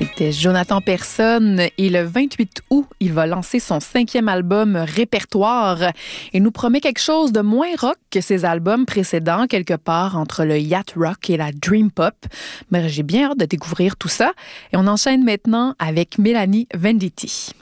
C'était Jonathan Persson et le 28 août, il va lancer son 5e album Répertoire. Il nous promet quelque chose de moins rock que ses albums précédents, quelque part entre le yacht rock et la dream pop. Mais j'ai bien hâte de découvrir tout ça. Et on enchaîne maintenant avec Mélanie Venditti.